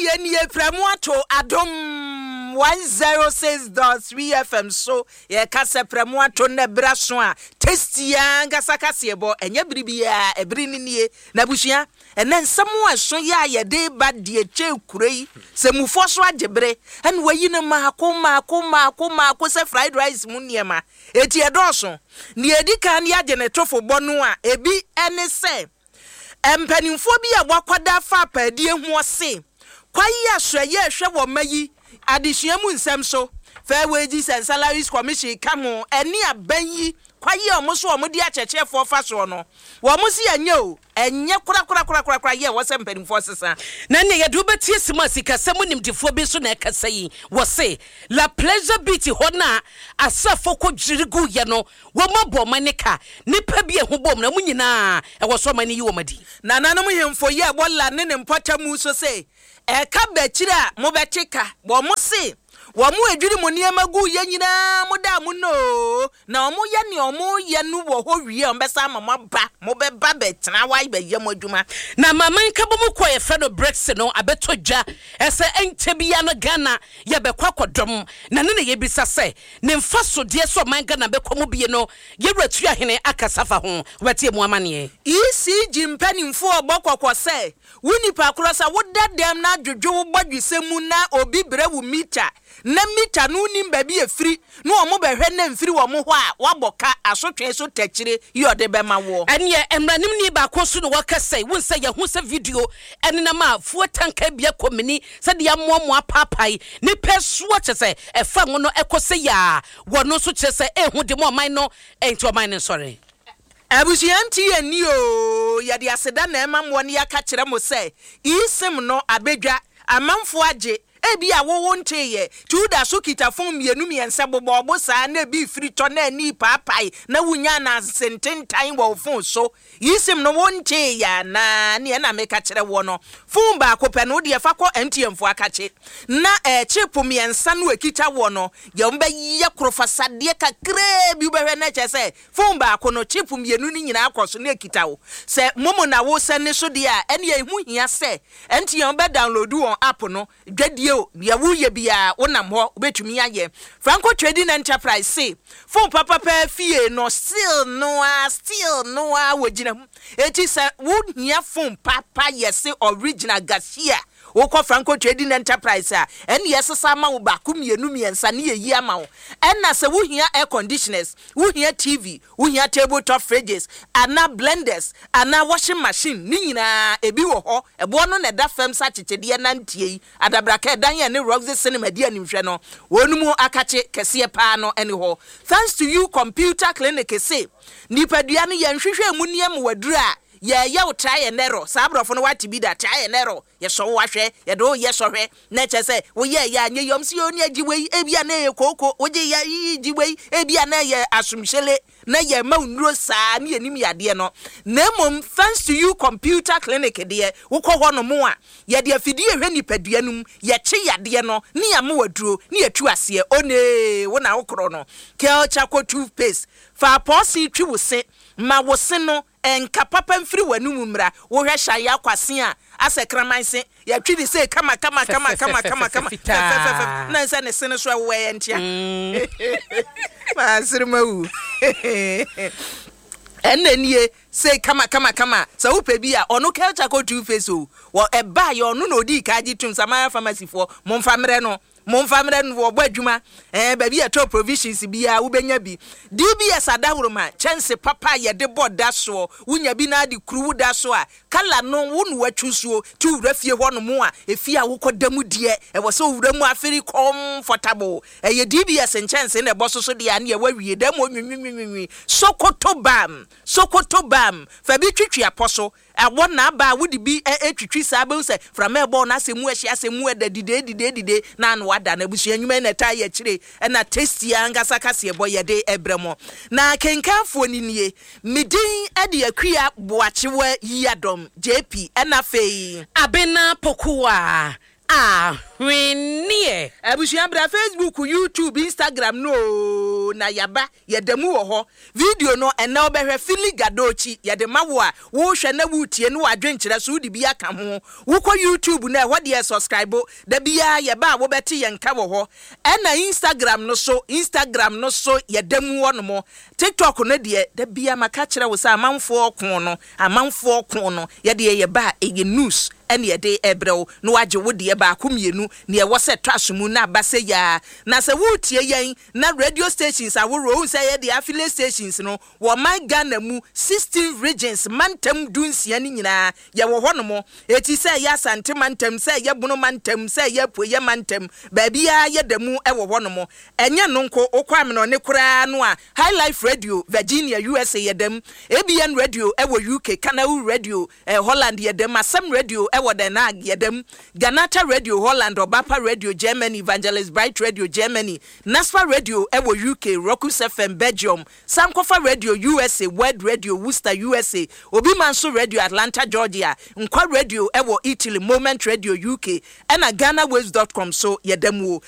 Yeni Premoto Adom 106.3 FM so ye kasa Premoto ne braswa testia ngasaka siebo enye bribia ebrini nie na bushia enen nsamo aso ya ye de ba de eche kurei se mufo so agebre en wayi ne maako se fried rice mu niema eti edoso ne edika ne age ne tofo bonu a ebi ene se empanimfo bi agwakwada fa paadie hu ose kwayi ahweye hwe wo mayi adesua mu nsem so fair wages and salaries commission kamo eni abanyi kwayi omoso omodi achechefo fa so no wo mo si anye o enye kura ye wo se mpanimfo sesa na ne ye do betie sima sika semu nimdifo bi so na ekasa yi wo se la pleasure beat hona asafo ko dwirigu ye no wo mabo manika nipa bi ehubom na munyina e wo so mani yi wo madi na nanom hemfo ye bolla ne mpota mu so se e ka bechira mo bechika bo mo se wo mu edwiri mo niema gu ye nyina mo da mu no na omo ye ne omo ye nu wo ho wie on besa mama ba mo be ba betena wa be ye mo adwuma na mama nka bo mo koye fe no breaks no abeto dwa ese ente bia no Ghana ye be kwakodom na ne ye bisa se ne mfa so de so man Ghana be komo bie no ye ratu ahene akasafa ho wetie mu amane ECG mpanimfo obokokọ se wuni pa krosa wo dadem na dwodwo bodwesemu na obi brewu mita na mita no nim ba bi efiri no omo behwe na mfiri wo mo ho a waboka asotwe so takire yode be ma wo ene emranim ni ba ko so no wakasai won se ye hu se video ene na ma fuo tanka bia komini se de amomo apapai ni pesuo chese efa ngo no ekose ya wono so chese ehu de mo man no enti o man no sorry abusianti ani o ya de aseda na emamwo ne ya ka kire mo se isim no abedwa amanfo age ebi awowo nteye tuda so kitafon mienu miense bobo saa na bi firi to na ani papai na wunya na sententan wo fon so yisim no wonte ya na ne na meka kire wo no fon ba ko pe no de fa ko MTMfo akache na chip miensa no ekita wo no ye mba ye krofasade kakra bi behwe na chese fon ba ko no chip mienu ni nyina akoso na ekita wo se momo na wo se ne so de a ene ye hu hia se MTM be download on app no dwadie ya wuye bia wonam ho obetumi aye Franco Trading Enterprise say phone papa fie no still no wogina eti say would hear phone papa yes original Garcia woko Franco Trading Enterprise and yes sama wo ba kumienu miensa ne yi ama wo and na say wo hia air conditioners wo hia TV wo hia tabletop fridges ana blenders ana washing machine ni nyina ebi wo ho ebo no na da fam sa chechede na ntie adabraka dan ye ne Roxy Cinema dia nimhwe no wonumu akache kese pa no ene ho thanks to you computer clinic say nipadua no ye nhwehwe mu niem wadura ye wo try and error sabrofo no wati bi da try and error ye so wo hwe ye do ye so hwe na chese wo ye ya nye yom si oni agiwei ebia na ye koko wo je ya giwei ebia na ye asumhyele na ye ma unuro saa ne anim yade no na mom thanks to you computer clinic de wo kọ ho no mo a ye de afidie hwe nipadua num ye che yade no ne ya ma waduro ne atu ase one wo na wo kro no Kel Chaco toothpaste fa posi twi wo se ma wo se no enka papa mfiri wanum mra wo hwe hya ya kwase a asekramanse ya twidi se kama na nsa ne se no so wo ye ntia ma sirmawu enenie se kama sa upe bia onu Kel Chaco toothpaste o wo eba ye onu na odi ka agi tum Samara pharmacy fo momfamre no wo badwuma baby atop provisions bia wo benya bi DBS adahuruma chance papa ye de boda so wunya bi na de kru da so a kala no wo no watwusuo tu rafie ho no mo a efia wo kodamu de e wo so wuramu aferi comfortable ye DBS chance na boso so de ane ye wawie da mo nwinwinwi Sokoto bam fa bi twitwi aposo awon na ba wudi bi etwitwi sa be se from ebo na asemu ahia asemu eda dide na no wada na busu anwuma na ta ye kire na tasty angasa kase ebo ye de ebremo na kenkanfo ninie midin ade akua boachewa yadom JP na fei abena pokuwa hwenie abusua bra Facebook, YouTube, Instagram no na yaba yedemu wo ho video no ena obehwe Fili Gadochi yedema wo a wo hwe na wutie no adwenkyere so di bia ka ho wo ko YouTube na ho de subscribe da bia yeba wo beti yenka wo ho ena Instagram no so yedemu wo no mo TikTok no de da bia maka kire wo sa amanfo okon no yede yeba eye news ene yede ebrew no wage wo de ba akomienu ne wo se twasumu na base ya na se wutie yen na radio stations aworo say ye the affiliate stations no wo man Ghana mu 16 regions mantam dunsia ni nyina ye wo hono eti say ya Asante mantam say ye Bunu mantam say ye Poye mantam ba bia ye damu e wo hono enye no nko okwa me no ne kura no a High Life Radio Virginia USA ye dam ABN Radio e wo UK Canada Radio Holland ye dam Asam Radio e wo Denag ye dam Ganata Radio Holland Obapa Radio Germany Evangelist Bright Radio Germany Naspa Radio ewo UK Rockus FM Belgium Sankofa Radio USA World Radio Worcester USA Obi Manso Radio Atlanta Georgia Nkwa Radio ewo Italy Moment Radio UK ena GhanaWaves.com so yedemu